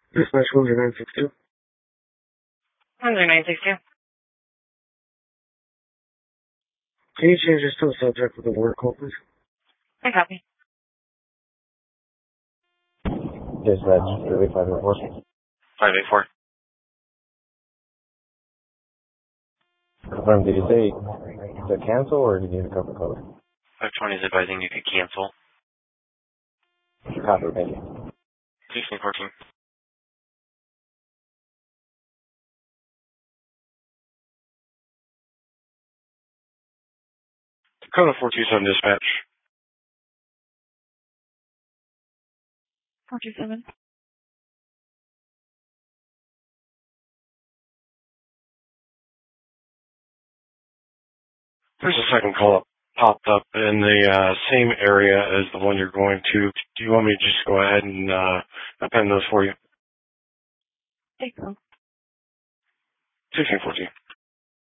Dispatch 10962. 10962. Can you change this to a subject with a word call, please? I copy. Dispatch 584. 584. Confirm, did you say to cancel or did you need a cover code? 520 is advising you could cancel. Copy, thank you. 1614. Dakota 427 dispatch. 427. There's a second call up popped up in the same area as the one you're going to. Do you want me to just go ahead and append those for you? Take them. 1614.